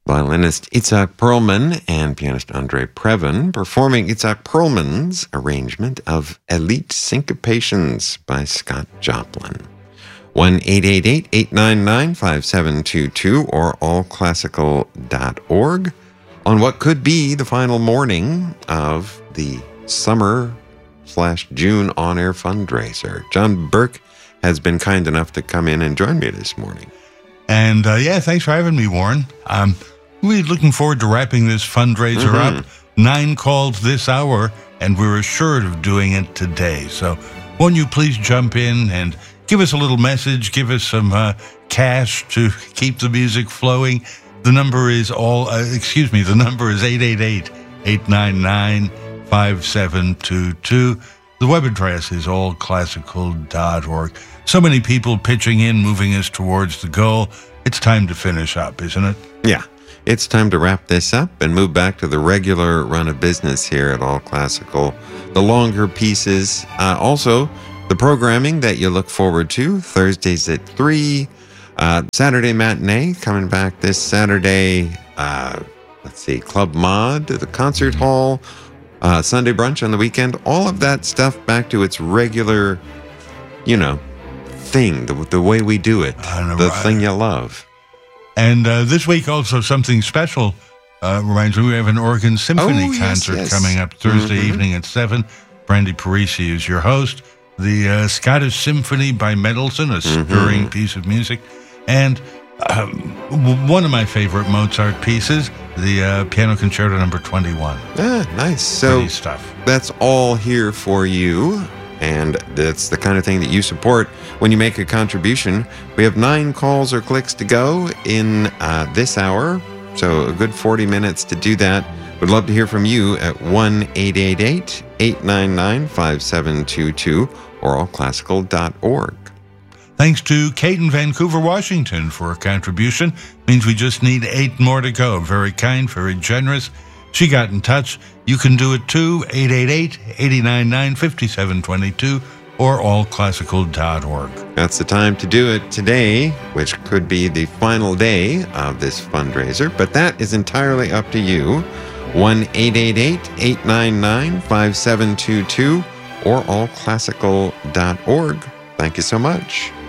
Violinist Itzhak Perlman and pianist Andre Previn performing Itzhak Perlman's arrangement of Elite Syncopations by Scott Joplin. 1-888-899-5722 or allclassical.org on what could be the final morning of the summer/June on-air fundraiser. John Burke has been kind enough to come in and join me this morning. And thanks for having me, Warren. We're looking forward to wrapping this fundraiser up. 9 calls this hour, and we're assured of doing it today. So won't you please jump in and give us a little message, give us some cash to keep the music flowing. The number is 888-899-5722. The web address is allclassical.org. So many people pitching in, moving us towards the goal. It's time to finish up, isn't it? Yeah, it's time to wrap this up and move back to the regular run of business here at All Classical. The longer pieces, also the programming that you look forward to, Thursdays at 3, Saturday matinee coming back this Saturday, Club Mod, the concert hall, Sunday brunch on the weekend, all of that stuff back to its regular, thing, the way we do it, thing you love. And this week also something special reminds me, we have an organ symphony concert coming up Thursday evening at 7. Brandy Parisi is your host. The Scottish Symphony by Mendelssohn, a stirring piece of music. And one of my favorite Mozart pieces, the Piano Concerto number 21. Nice. So pretty stuff. That's all here for you. And that's the kind of thing that you support when you make a contribution. We have 9 calls or clicks to go in this hour, so a good 40 minutes to do that. We'd love to hear from you at 1-888-899-5722 or allclassical.org. Thanks to Kate in Vancouver, Washington for a contribution. Means we just need 8 more to go. Very kind, very generous. She got in touch. You can do it too, 888-899-5722 or allclassical.org. That's the time to do it today, which could be the final day of this fundraiser, but that is entirely up to you. 1-888-899-5722 or allclassical.org. Thank you so much.